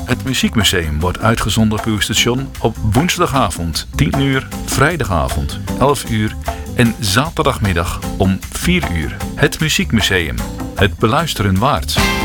Het Muziekmuseum wordt uitgezonden op uw station op woensdagavond 10 uur, vrijdagavond 11 uur en zaterdagmiddag om 4 uur. Het Muziekmuseum. Het beluisteren waard.